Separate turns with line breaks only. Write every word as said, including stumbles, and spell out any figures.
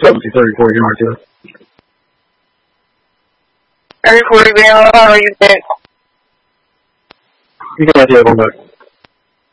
seventy, thirty-four yards, yeah.
thirty, forty, how are you back?
You can idea, going back.